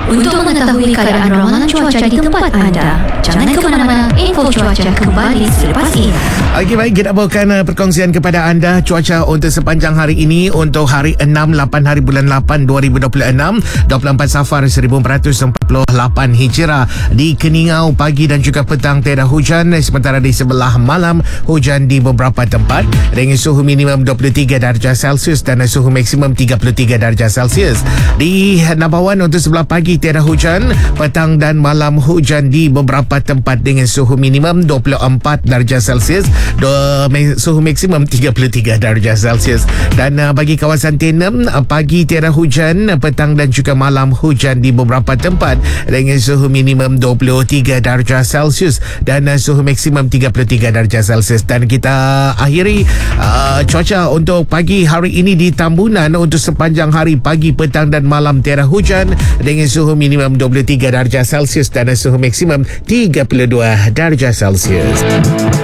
Untuk mengetahui keadaan ramalan cuaca di tempat anda, jangan ke mana-mana. Info cuaca kembali selepas ini. Okey, baik, kita bawakan perkongsian kepada anda cuaca untuk sepanjang hari ini untuk hari 6, 8 hari bulan 8 2026, 24 Safar 1448 Hijrah. Di Keningau pagi dan juga petang tiada hujan, sementara di sebelah malam hujan di beberapa tempat dengan suhu minimum 23 darjah Celsius dan suhu maksimum 33 darjah Celsius. Di Nabawan untuk sebelah pagi tiada hujan, petang dan malam hujan di beberapa tempat dengan suhu minimum 24 darjah Celsius, suhu maksimum 33 darjah Celsius. Dan bagi kawasan Tenem, pagi tiada hujan, petang dan juga malam hujan di beberapa tempat dengan suhu minimum 23 darjah Celsius dan suhu maksimum 33 darjah Celsius. Dan kita akhiri cuaca untuk pagi hari ini di Tambunan untuk sepanjang hari, pagi, petang dan malam tiada hujan dengan suhu minimum 23 darjah Celsius dan suhu maksimum 32 darjah Celsius.